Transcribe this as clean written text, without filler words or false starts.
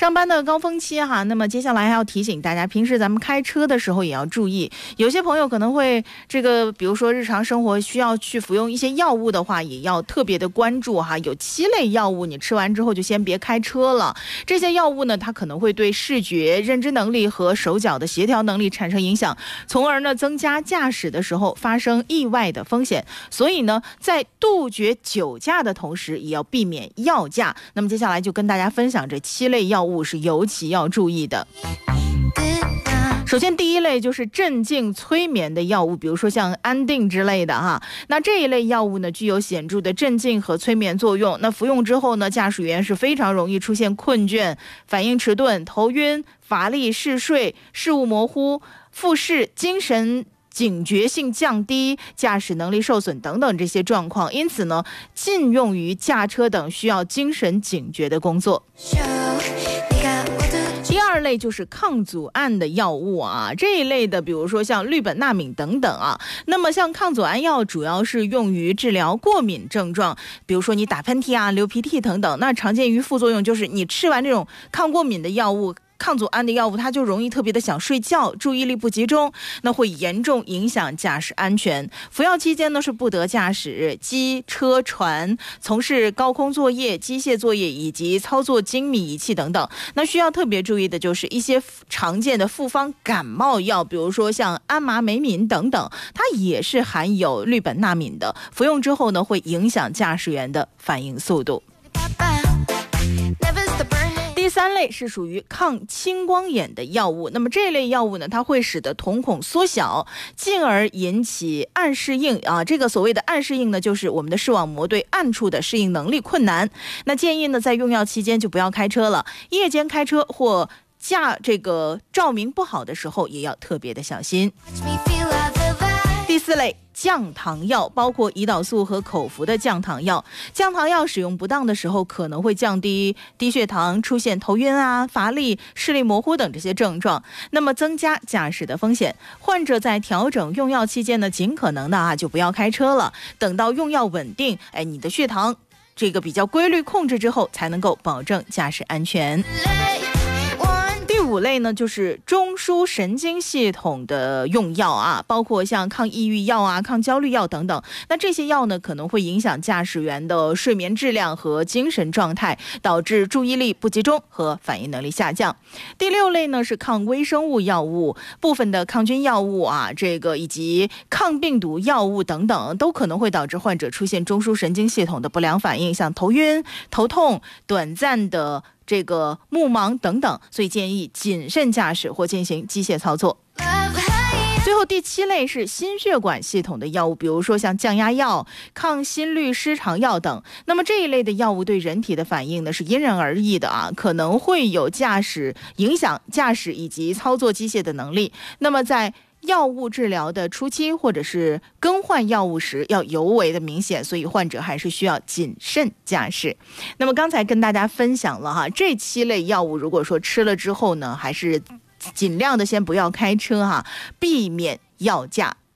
上班的高峰期哈，那么接下来还要提醒大家，平时咱们开车的时候也要注意，有些朋友可能会比如说日常生活需要去服用一些药物的话，也要特别的关注哈。有7类药物，你吃完之后就先别开车了。这些药物呢，它可能会对视觉、认知能力和手脚的协调能力产生影响，从而呢增加驾驶的时候发生意外的风险。所以呢，在杜绝酒驾的同时，也要避免药驾。那么接下来就跟大家分享这7类药物是尤其要注意的。首先第一类就是镇静催眠的药物，比如说像安定之类的哈。那这一类药物呢，具有显著的镇静和催眠作用。那服用之后呢，驾驶员是非常容易出现困倦、反应迟钝、头晕、乏力、嗜睡、视物模糊、复视、精神警觉性降低、驾驶能力受损等等这些状况，因此呢，禁用于驾车等需要精神警觉的工作。第二类就是抗组胺的药物啊，这一类的比如说像氯苯那敏等等啊。那么像抗组胺药主要是用于治疗过敏症状，比如说你打喷嚏啊、流鼻涕等等。那常见于副作用就是你吃完这种抗过敏的药物、抗组胺的药物，它就容易特别的想睡觉，注意力不集中，那会严重影响驾驶安全。服药期间呢，是不得驾驶机、车、船，从事高空作业、机械作业以及操作精密仪器等等。那需要特别注意的就是一些常见的复方感冒药，比如说像安麻美敏等等，它也是含有氯苯那敏的。服用之后呢，会影响驾驶员的反应速度。第三类是属于抗青光眼的药物，那么这类药物呢，它会使得瞳孔缩小，进而引起暗视应啊。这个所谓的暗视应呢，就是我们的视网膜对暗处的适应能力困难。那建议呢，在用药期间就不要开车了，夜间开车或照明不好的时候，也要特别的小心。第四类降糖药，包括胰岛素和口服的降糖药。降糖药使用不当的时候，可能会降低低血糖，出现头晕啊、乏力、视力模糊等这些症状，那么增加驾驶的风险。患者在调整用药期间呢，尽可能的就不要开车了，等到用药稳定，你的血糖比较规律控制之后，才能够保证驾驶安全。第五类呢，就是中枢神经系统的用药啊，包括像抗抑郁药啊、抗焦虑药等等。那这些药呢，可能会影响驾驶员的睡眠质量和精神状态，导致注意力不集中和反应能力下降。第六类呢，是抗微生物药物，部分的抗菌药物啊，以及抗病毒药物等等，都可能会导致患者出现中枢神经系统的不良反应，像头晕、头痛、短暂的目盲等等，所以建议谨慎驾驶或进行机械操作。最后第7类是心血管系统的药物，比如说像降压药、抗心律失常药等。那么这一类的药物对人体的反应呢，是因人而异的啊，可能会有影响驾驶以及操作机械的能力。那么在药物治疗的初期或者是更换药物时要尤为的明显，所以患者还是需要谨慎驾驶。那么刚才跟大家分享了这7类药物，如果说吃了之后呢，还是尽量的先不要开车避免药驾。